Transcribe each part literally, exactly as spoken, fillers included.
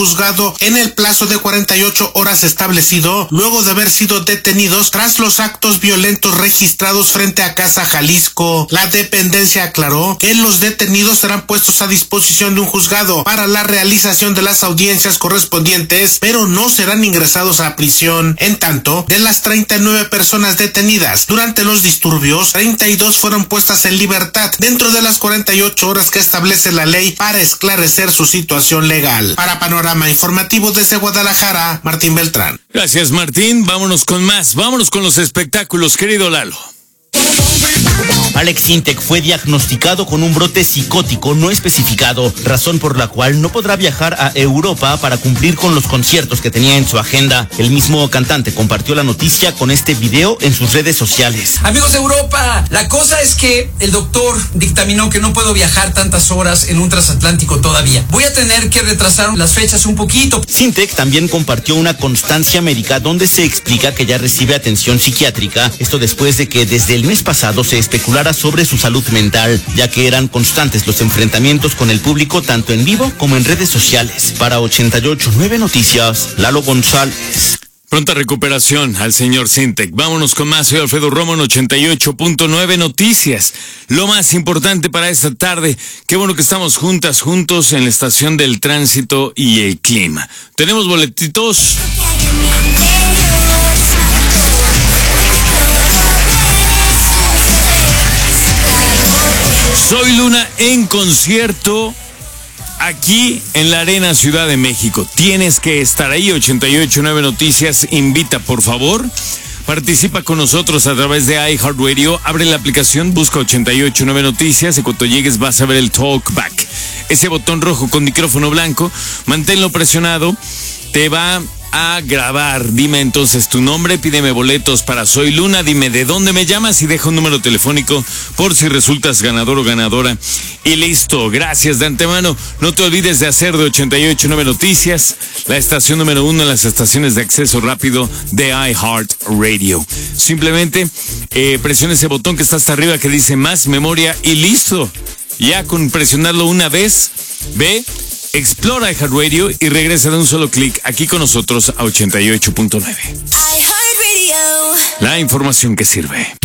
juzgado en el plazo de cuarenta y ocho horas establecido, luego de haber sido detenidos tras los actos violentos registrados frente a Casa Jalisco. La dependencia aclaró que los detenidos serán puestos a disposición de un juzgado para la realización de las audiencias correspondientes, pero no serán ingresados a prisión. En tanto, de las treinta y nueve personas detenidas durante los disturbios, treinta y dos fueron puestas en libertad dentro de las cuarenta y ocho horas que establece la ley para esclarecer su situación legal. Para Panorama Informativo desde Guadalajara, Martín Beltrán. Gracias, Martín. Vámonos con más. Vámonos con los espectáculos, querido Lalo. Alex Sintek fue diagnosticado con un brote psicótico no especificado, razón por la cual no podrá viajar a Europa para cumplir con los conciertos que tenía en su agenda. El mismo cantante compartió la noticia con este video en sus redes sociales. Amigos de Europa, la cosa es que el doctor dictaminó que no puedo viajar tantas horas en un transatlántico todavía. Voy a tener que retrasar las fechas un poquito. Sintek también compartió una constancia médica donde se explica que ya recibe atención psiquiátrica, esto después de que desde el mes pasado se especulara sobre su salud mental, ya que eran constantes los enfrentamientos con el público tanto en vivo como en redes sociales. Para ochenta y ocho punto nueve Noticias, Lalo González. Pronta recuperación al señor Sintek. Vámonos con más. Soy Alfredo Romo en ochenta y ocho punto nueve Noticias. Lo más importante para esta tarde. Qué bueno que estamos juntas, juntos en la estación del tránsito y el clima. Tenemos boletitos. Soy Luna en concierto aquí en la Arena Ciudad de México. Tienes que estar ahí. ochenta y ocho punto nueve Noticias invita, por favor. Participa con nosotros a través de iHeartRadio. Abre la aplicación, busca ochenta y ocho punto nueve Noticias y cuando llegues vas a ver el Talkback. Ese botón rojo con micrófono blanco, manténlo presionado. Te va a grabar. Dime entonces tu nombre, pídeme boletos para Soy Luna, dime de dónde me llamas y deja un número telefónico por si resultas ganador o ganadora. Y listo, gracias de antemano. No te olvides de hacer de ochenta y ocho punto nueve Noticias la estación número uno en las estaciones de acceso rápido de iHeartRadio. Simplemente eh, presiona ese botón que está hasta arriba que dice más memoria y listo. Ya con presionarlo una vez, ve, explora iHeartRadio y regresa de un solo clic aquí con nosotros a ochenta y ocho punto nueve. La información que sirve.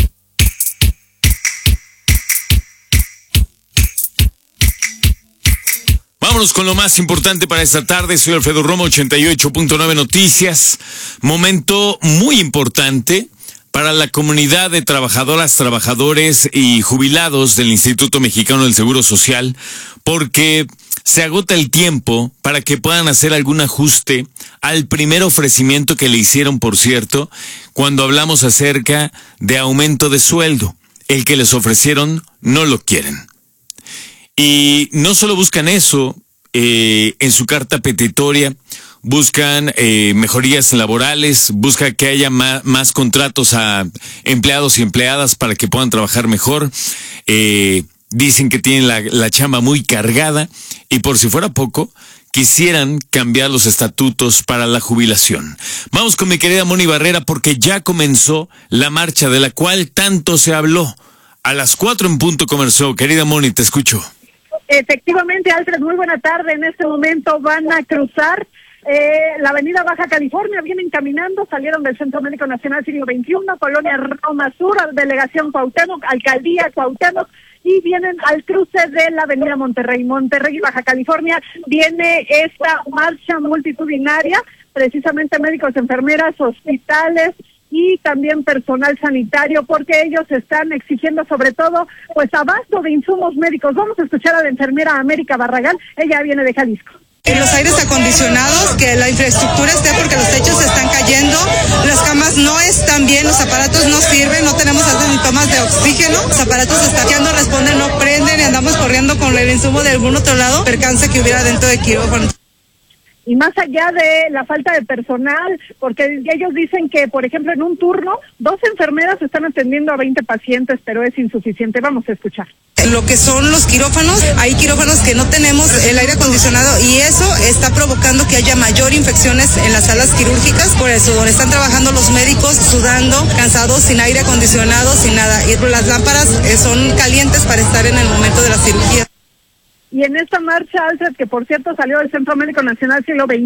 Vámonos con lo más importante para esta tarde. Soy Alfredo Romo, ochenta y ocho punto nueve Noticias. Momento muy importante para la comunidad de trabajadoras, trabajadores y jubilados del Instituto Mexicano del Seguro Social, porque se agota el tiempo para que puedan hacer algún ajuste al primer ofrecimiento que le hicieron, por cierto, cuando hablamos acerca de aumento de sueldo. El que les ofrecieron no lo quieren. Y no solo buscan eso, eh, en su carta petitoria, buscan eh, mejorías laborales, buscan que haya más, más contratos a empleados y empleadas para que puedan trabajar mejor. Eh, dicen que tienen la, la chamba muy cargada y por si fuera poco, quisieran cambiar los estatutos para la jubilación. Vamos con mi querida Moni Barrera porque ya comenzó la marcha de la cual tanto se habló. A las cuatro en punto comenzó. Querida Moni, te escucho. Efectivamente, Alfred, muy buena tarde. En este momento van a cruzar eh, la avenida Baja California, vienen caminando, salieron del Centro Médico Nacional Siglo veintiuno, Colonia Roma Sur, Delegación Cuauhtémoc, Alcaldía Cuauhtémoc, y vienen al cruce de la avenida Monterrey. Monterrey, Baja California, viene esta marcha multitudinaria, precisamente médicos, enfermeras, hospitales y también personal sanitario, porque ellos están exigiendo sobre todo pues abasto de insumos médicos. Vamos a escuchar a la enfermera América Barragán, ella viene de Jalisco. Los aires acondicionados, que la infraestructura esté porque los techos están cayendo, las camas no están bien, los aparatos no sirven, no tenemos ni tomas de oxígeno, los aparatos están fallando, responden, no prenden y andamos corriendo con el insumo de algún otro lado, percance que hubiera dentro de quirófano. Y más allá de la falta de personal, porque ellos dicen que, por ejemplo, en un turno, dos enfermeras están atendiendo a veinte pacientes, pero es insuficiente. Vamos a escuchar. Lo que son los quirófanos, hay quirófanos que no tenemos el aire acondicionado y eso está provocando que haya mayor infecciones en las salas quirúrgicas por el sudor. Están trabajando los médicos sudando, cansados, sin aire acondicionado, sin nada. Y las lámparas son calientes para estar en el momento de la cirugía. Y en esta marcha, Alfred, que por cierto salió del Centro Médico Nacional Siglo veintiuno,